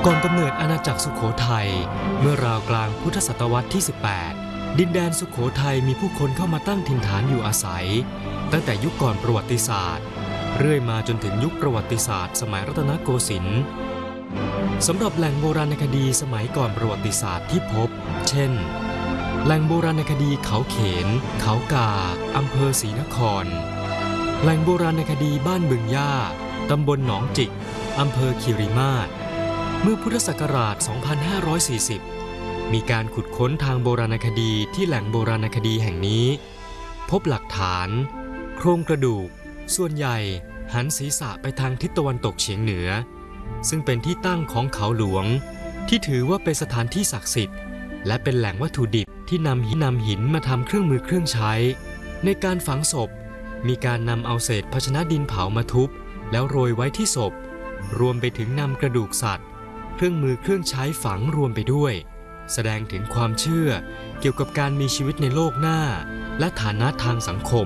ก่อนกำเนิดอาณาจักรสุโขทัยเมื่อราวกลางพุทธศตวรรษที่ 18 ดินแดนสุโขทัยมีผู้คนเข้ามาตั้งถิ่นฐานอยู่อาศัยตั้งแต่ยุคก่อนประวัติศาสตร์เรื่อยมาจนถึงยุคประวัติศาสตร์สมัยรัตนโกสินทร์สำหรับแหล่งโบราณคดีสมัยก่อนประวัติศาสตร์ที่พบเช่นแหล่งโบราณคดีเขาเขนเขากาอำเภอศรีนครแหล่งโบราณคดีบ้านบึงย่าตำบลหนองจิกอำเภอคีรีมาศเมื่อพุทธศักราช 2540 มีการขุดค้นทางโบราณคดีที่แหล่งโบราณคดีแห่งนี้พบหลักฐานโครงกระดูกส่วนใหญ่หันศีรษะไปทางทิศตะวันตกเฉียงเหนือซึ่งเป็นที่ตั้งของเขาหลวงที่ถือว่าเป็นสถานที่ศักดิ์สิทธิ์และเป็นแหล่งวัตถุดิบที่นำหินมาทำเครื่องมือเครื่องใช้ในการฝังศพมีการนำเอาเศษภาชนะดินเผามาทุบแล้วโรยไว้ที่ศพรวมไปถึงนำกระดูกสัตว์เครื่องมือเครื่องใช้ฝังรวมไปด้วยแสดงถึงความเชื่อเกี่ยวกับการมีชีวิตในโลกหน้าและฐานะทางสังคม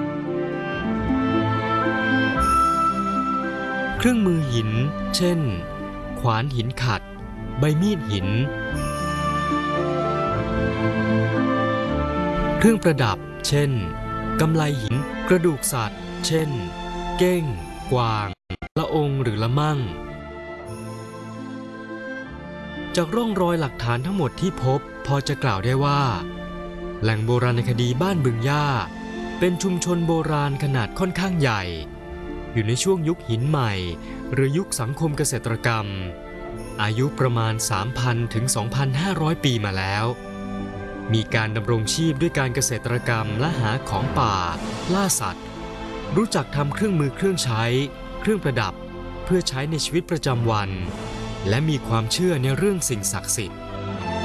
เครื่องมือหินเช่นขวานหินขัดใบมีดหินเครื่องประดับเช่นกำไลหินกระดูกสัตว์เช่นเก้งกวางละองหรือละมั่งจากร่องรอยหลักฐานทั้งหมดที่พบพอจะกล่าวได้ว่าแหล่งโบราณคดีบ้านบึงย่าเป็นชุมชนโบราณขนาดค่อนข้างใหญ่อยู่ในช่วงยุคหินใหม่หรือยุคสังคมเกษตรกรรมอายุประมาณ 3,000 ถึง 2,500 ปีมาแล้วมีการดำรงชีพด้วยการเกษตรกรรมและหาของป่าล่าสัตว์รู้จักทำเครื่องมือเครื่องใช้เครื่องประดับเพื่อใช้ในชีวิตประจำวันและมีความเชื่อในเรื่องสิ่งศักดิ์สิทธิ์